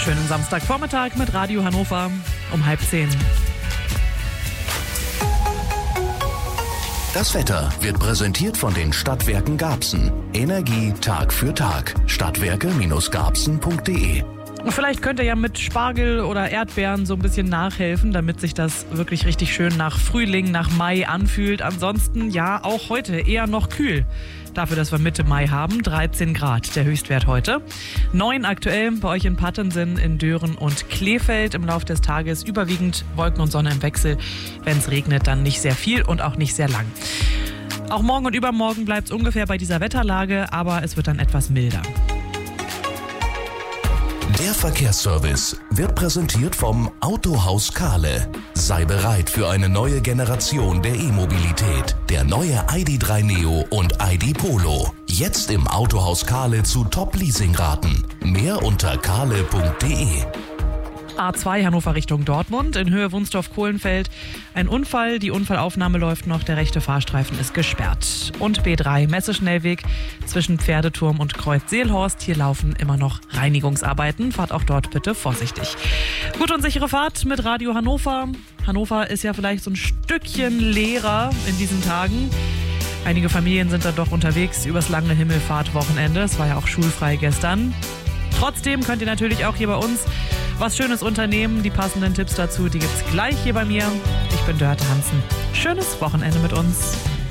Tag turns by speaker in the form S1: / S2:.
S1: schönen Samstagvormittag mit Radio Hannover um 9:30.
S2: Das Wetter wird präsentiert von den Stadtwerken Garbsen. Energie Tag für Tag. Stadtwerke-garbsen.de.
S1: Vielleicht könnt ihr ja mit Spargel oder Erdbeeren so ein bisschen nachhelfen, damit sich das wirklich richtig schön nach Frühling, nach Mai anfühlt. Ansonsten ja, auch heute eher noch kühl. Dafür, dass wir Mitte Mai haben, 13 Grad der Höchstwert heute. 9 aktuell bei euch in Pattensen, in Dören und Kleefeld. Im Laufe des Tages überwiegend Wolken und Sonne im Wechsel. Wenn es regnet, dann nicht sehr viel und auch nicht sehr lang. Auch morgen und übermorgen bleibt es ungefähr bei dieser Wetterlage, aber es wird dann etwas milder.
S2: Der Verkehrsservice wird präsentiert vom Autohaus Kahle. Sei bereit für eine neue Generation der E-Mobilität. Der neue ID.3 Neo und ID Polo. Jetzt im Autohaus Kahle zu Top-Leasingraten. Mehr unter kahle.de.
S1: A2 Hannover Richtung Dortmund, in Höhe Wunsdorf-Kohlenfeld. Ein Unfall, die Unfallaufnahme läuft noch, der rechte Fahrstreifen ist gesperrt. Und B3 Messeschnellweg zwischen Pferdeturm und Kreuz Seelhorst. Hier laufen immer noch Reinigungsarbeiten. Fahrt auch dort bitte vorsichtig. Gute und sichere Fahrt mit Radio Hannover. Hannover ist ja vielleicht so ein Stückchen leerer in diesen Tagen. Einige Familien sind dann doch unterwegs übers lange Himmelfahrtwochenende. Es war ja auch schulfrei gestern. Trotzdem könnt ihr natürlich auch hier bei uns was Schönes unternehmen. Die passenden Tipps dazu, die gibt's gleich hier bei mir. Ich bin Dörte Hansen. Schönes Wochenende mit uns.